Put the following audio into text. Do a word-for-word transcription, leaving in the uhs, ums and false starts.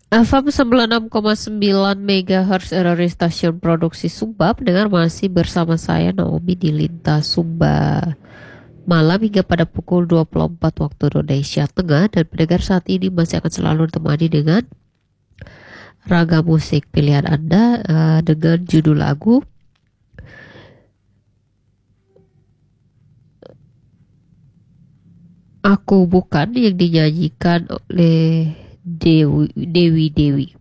F M sembilan puluh enam koma sembilan MHz R R I stasiun produksi Sumba. Pendengar masih bersama saya Naomi di Lintas Sumba malam hingga pada pukul dua puluh empat waktu Indonesia Tengah, dan pendengar saat ini masih akan selalu ditemani dengan ragam musik pilihan Anda, uh, dengan judul lagu Aku Bukan yang dinyanyikan oleh Dewi Dewi Dewi.